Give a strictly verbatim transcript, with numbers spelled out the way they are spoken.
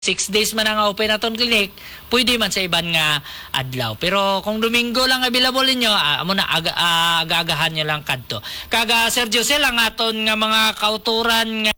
Six days man ang open aton clinic, pwede man sa iban nga adlaw. Pero kung Domingo lang available ninyo, ah, amo na aga, ah, aga-agahan nyo lang kadto. Kaga Sir Jose lang aton nga mga kauturan nga